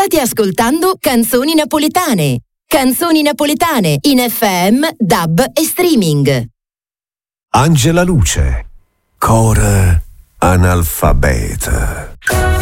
State ascoltando Canzoni Napoletane. Canzoni napoletane in FM, DAB e streaming. Angela Luce, Core analfabeta.